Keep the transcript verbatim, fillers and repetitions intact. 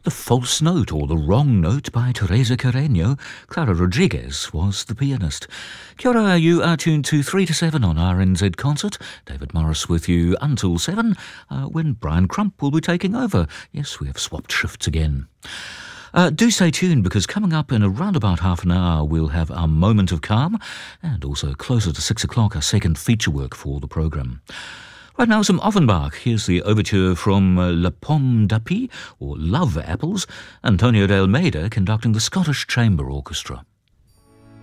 The False Note, or The Wrong Note, by Teresa Carreño. Clara Rodriguez was the pianist. Kia ora, you are tuned to three to seven on R N Z Concert. David Morris with you until seven, uh, when Brian Crump will be taking over. Yes, we have swapped shifts again. Uh, do stay tuned, because coming up in around about half an hour we'll have our Moment of Calm, and also closer to six o'clock our second feature work for the programme. Right now, some Offenbach. Here's the overture from uh, La Pomme d'Api, or Love Apples, Antonio de Almeida conducting the Scottish Chamber Orchestra.